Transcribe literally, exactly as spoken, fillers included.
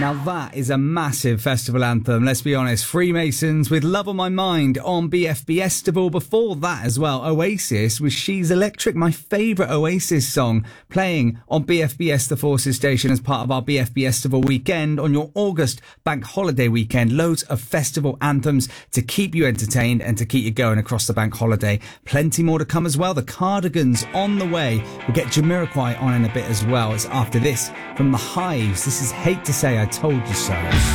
Now that is a massive festival anthem, let's be honest. Freemasons with Love on My Mind on B F B Estival. Before that as well, Oasis with She's Electric, my favourite Oasis song, playing on B F B S The Forces station as part of our B F B Estival weekend on your August bank holiday weekend. Loads of festival anthems to keep you entertained and to keep you going across the bank holiday. Plenty more to come as well. The Cardigans on the way. We'll get Jamiroquai on in a bit as well. It's after this from The Hives. This is Hate to Say I Told You So.